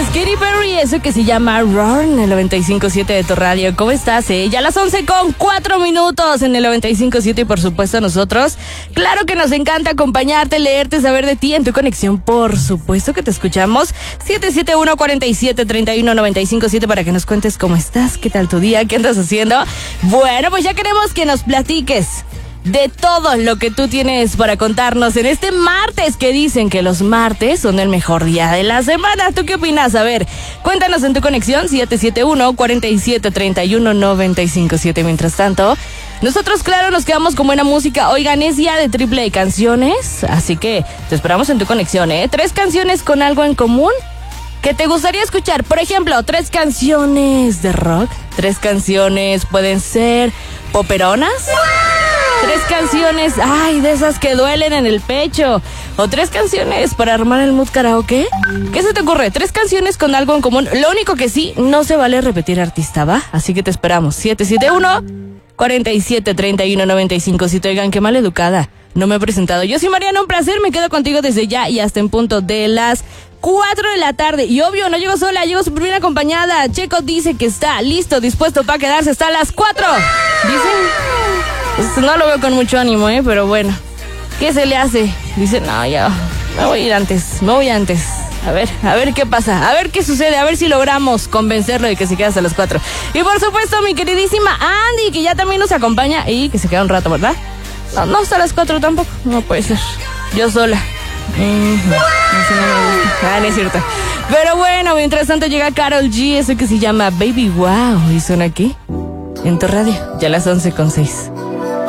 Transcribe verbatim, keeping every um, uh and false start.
Katy Perry, eso que se llama Roar en el noventa y cinco punto siete de tu radio. ¿Cómo estás, eh? Ya a las once con cuatro minutos en el noventa y cinco punto siete y por supuesto a nosotros. Claro que nos encanta acompañarte, leerte, saber de ti en tu conexión. Por supuesto que te escuchamos. siete siete uno, cuatro siete, tres uno, nueve cinco siete para que nos cuentes cómo estás, qué tal tu día, qué andas haciendo. Bueno, pues ya queremos que nos platiques de todo lo que tú tienes para contarnos en este martes, que dicen que los martes son el mejor día de la semana. ¿Tú qué opinas? A ver, cuéntanos en tu conexión siete siete uno, cuatro siete, tres uno, nueve cinco siete. Mientras tanto, nosotros, claro, nos quedamos con buena música. Oigan, es día de triple de canciones, así que te esperamos en tu conexión, ¿eh? Tres canciones con algo en común que te gustaría escuchar. Por ejemplo, tres canciones de rock, tres canciones pueden ser poperonas, tres canciones, ay, de esas que duelen en el pecho, o tres canciones para armar el mood karaoke. ¿Qué se te ocurre? Tres canciones con algo en común. Lo único que sí, no se vale repetir artista, ¿va? Así que te esperamos. siete siete uno, cuatro siete, tres uno, nueve cinco siete. Oigan, qué mal educada. No me he presentado. Yo soy Mariana, un placer. Me quedo contigo desde ya y hasta en punto de las cuatro de la tarde. Y obvio, no llego sola, llego súper bien acompañada. Checo dice que está listo, dispuesto para quedarse hasta las cuatro. Dicen... Pues no lo veo con mucho ánimo, ¿eh? Pero bueno, ¿qué se le hace? Dice, no, ya, me voy a ir antes, me voy antes. A ver, a ver qué pasa, a ver qué sucede, a ver si logramos convencerlo de que se quede hasta las cuatro. Y por supuesto, mi queridísima Andy, que ya también nos acompaña y que se queda un rato, ¿verdad? No, no hasta las cuatro tampoco, no puede ser. Yo sola. Mm-hmm. Eso no me gusta. Ah, no es cierto. Pero bueno, mientras tanto llega Karol G, eso que se llama Baby Wow, y suena aquí, en tu radio, ya a las once con seis.